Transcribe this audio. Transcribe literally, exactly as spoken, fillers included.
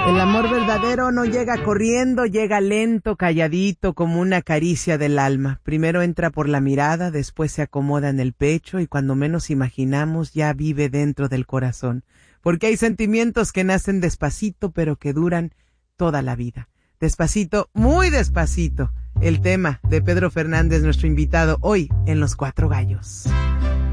El amor verdadero no llega corriendo, llega lento, calladito, como una caricia del alma. Primero entra por la mirada, después se acomoda en el pecho y cuando menos imaginamos ya vive dentro del corazón. Porque hay sentimientos que nacen despacito pero que duran toda la vida. Despacito, muy despacito. El tema de Pedro Fernández, nuestro invitado hoy en Los Cuatro Gallos.